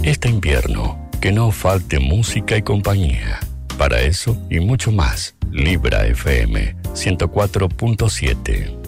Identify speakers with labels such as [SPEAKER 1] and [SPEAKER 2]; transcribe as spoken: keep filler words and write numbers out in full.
[SPEAKER 1] Este invierno, que no falte música y compañía. Para eso y mucho más, Libra F M ciento cuatro punto siete.